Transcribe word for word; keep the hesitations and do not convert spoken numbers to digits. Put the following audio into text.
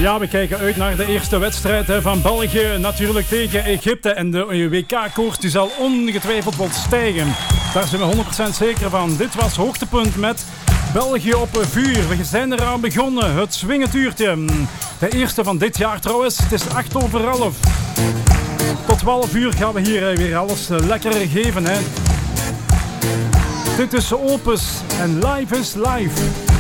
Ja, we kijken uit naar de eerste wedstrijd van België. Natuurlijk tegen Egypte. En de W K-koers die zal ongetwijfeld wel stijgen. Daar zijn we honderd procent zeker van. Dit was Hoogtepunt met België op vuur. We zijn eraan begonnen. Het swingetuurtje. De eerste van dit jaar trouwens. Het is acht over elf. Tot twaalf uur gaan we hier weer alles lekker geven. Hè. Dit is Opus en Live is Live.